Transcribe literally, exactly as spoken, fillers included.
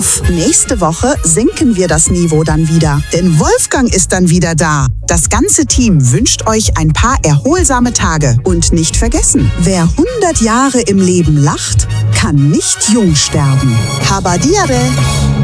auf! Nächste Woche senken wir das Niveau dann wieder, denn Wolfgang ist dann wieder da. Das ganze Team wünscht euch ein paar erholsame Tage. Und nicht vergessen, wer hundert Jahre im Leben lacht, kann nicht jung sterben. Habadire!